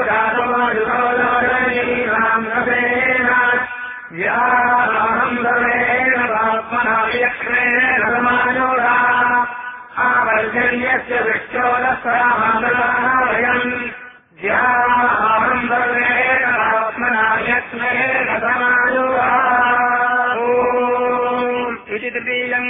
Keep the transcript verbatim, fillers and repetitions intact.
व्याहम् सर्वेण पाप्मना यक्ष्मेण समायोगा आवर्जन्यस्य विष्टोदस्रामादरायम् व्याहम् सर्वेण पाप्मना यक्ष्मेण समायोगा इति तृतीयम्